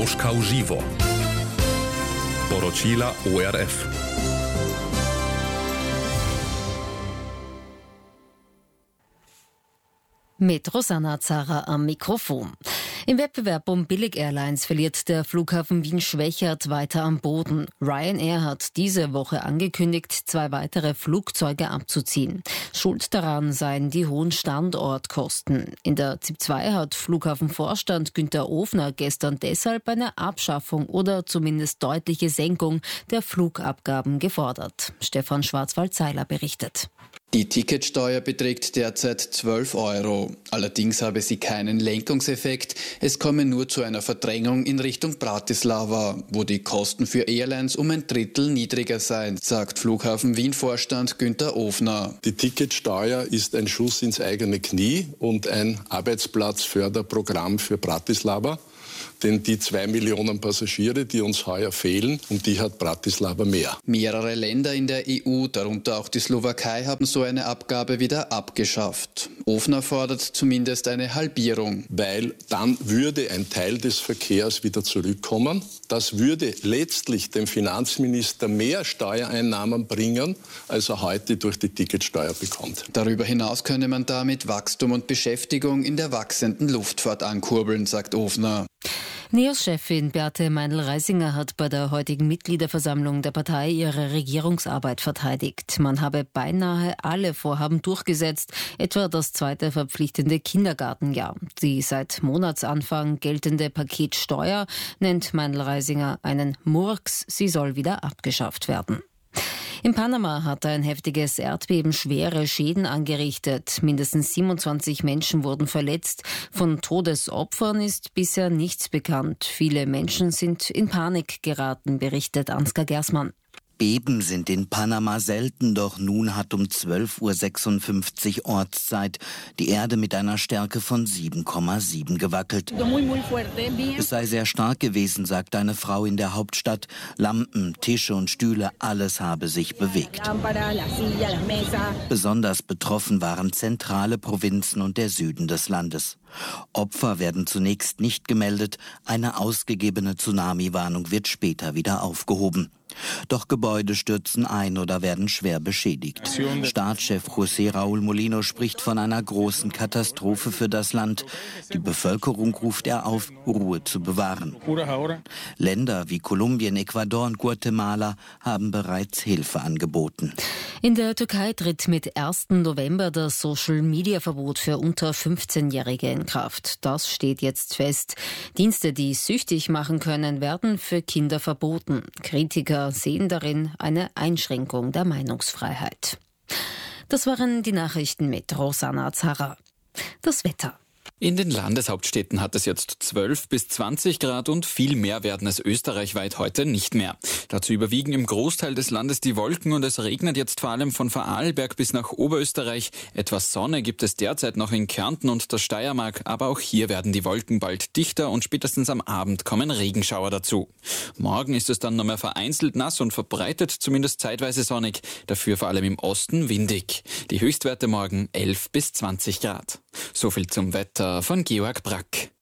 Moskau Živo. Poročila ORF. Mit Rosanna Zara am Mikrofon. Im Wettbewerb um Billig-Airlines verliert der Flughafen Wien-Schwechat weiter am Boden. Ryanair hat diese Woche angekündigt, 2 weitere Flugzeuge abzuziehen. Schuld daran seien die hohen Standortkosten. In der ZIP 2 hat Flughafenvorstand Günther Ofner gestern deshalb eine Abschaffung oder zumindest deutliche Senkung der Flugabgaben gefordert. Stefan Schwarzwald-Seiler berichtet. Die Ticketsteuer beträgt derzeit 12 €. Allerdings habe sie keinen Lenkungseffekt. Es komme nur zu einer Verdrängung in Richtung Bratislava, wo die Kosten für Airlines um ein Drittel niedriger seien, sagt Flughafen Wien-Vorstand Günther Ofner. Die Ticketsteuer ist ein Schuss ins eigene Knie und ein Arbeitsplatzförderprogramm für Bratislava. Denn die 2 Millionen Passagiere, die uns heuer fehlen, um die hat Bratislava mehr. Mehrere Länder in der EU, darunter auch die Slowakei, haben so eine Abgabe wieder abgeschafft. Ofner fordert zumindest eine Halbierung. Weil dann würde ein Teil des Verkehrs wieder zurückkommen. Das würde letztlich dem Finanzminister mehr Steuereinnahmen bringen, als er heute durch die Ticketsteuer bekommt. Darüber hinaus könne man damit Wachstum und Beschäftigung in der wachsenden Luftfahrt ankurbeln, sagt Ofner. NEOS-Chefin Beate Meindl-Reisinger hat bei der heutigen Mitgliederversammlung der Partei ihre Regierungsarbeit verteidigt. Man habe beinahe alle Vorhaben durchgesetzt, etwa das 2. verpflichtende Kindergartenjahr. Die seit Monatsanfang geltende Paketsteuer nennt Meindl-Reisinger einen Murks, sie soll wieder abgeschafft werden. In Panama hat ein heftiges Erdbeben schwere Schäden angerichtet. Mindestens 27 Menschen wurden verletzt. Von Todesopfern ist bisher nichts bekannt. Viele Menschen sind in Panik geraten, berichtet Ansgar Gersmann. Beben sind in Panama selten, doch nun hat um 12:56 Uhr Ortszeit die Erde mit einer Stärke von 7,7 gewackelt. Es sei sehr stark gewesen, sagt eine Frau in der Hauptstadt. Lampen, Tische und Stühle, alles habe sich bewegt. Besonders betroffen waren zentrale Provinzen und der Süden des Landes. Opfer werden zunächst nicht gemeldet, eine ausgegebene Tsunami-Warnung wird später wieder aufgehoben. Doch Gebäude stürzen ein oder werden schwer beschädigt. Staatschef José Raúl Molino spricht von einer großen Katastrophe für das Land. Die Bevölkerung ruft er auf, Ruhe zu bewahren. Länder wie Kolumbien, Ecuador und Guatemala haben bereits Hilfe angeboten. In der Türkei tritt mit 1. November das Social-Media-Verbot für unter 15-Jährige in Kraft. Das steht jetzt fest. Dienste, die süchtig machen können, werden für Kinder verboten. Kritiker sehen darin eine Einschränkung der Meinungsfreiheit. Das waren die Nachrichten mit Rosanna Zara. Das Wetter. In den Landeshauptstädten hat es jetzt 12 bis 20 Grad und viel mehr werden es österreichweit heute nicht mehr. Dazu überwiegen im Großteil des Landes die Wolken und es regnet jetzt vor allem von Vorarlberg bis nach Oberösterreich. Etwas Sonne gibt es derzeit noch in Kärnten und der Steiermark, aber auch hier werden die Wolken bald dichter und spätestens am Abend kommen Regenschauer dazu. Morgen ist es dann noch mehr vereinzelt nass und verbreitet zumindest zeitweise sonnig, dafür vor allem im Osten windig. Die Höchstwerte morgen 11 bis 20 Grad. So viel zum Wetter von Georg Brack.